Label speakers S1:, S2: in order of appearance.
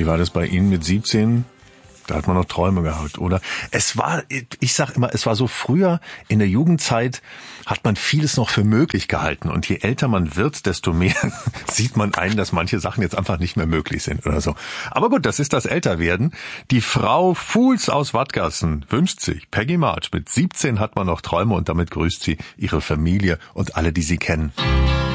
S1: Wie war das bei Ihnen mit 17? Da hat man noch Träume gehabt, oder? Ich sag immer, es war so früher in der Jugendzeit hat man vieles noch für möglich gehalten. Und je älter man wird, desto mehr sieht man ein, dass manche Sachen jetzt einfach nicht mehr möglich sind oder so. Aber gut, das ist das Älterwerden. Die Frau Fuhls aus Wattgassen wünscht sich Peggy March. Mit 17 hat man noch Träume und damit grüßt sie ihre Familie und alle, die sie kennen.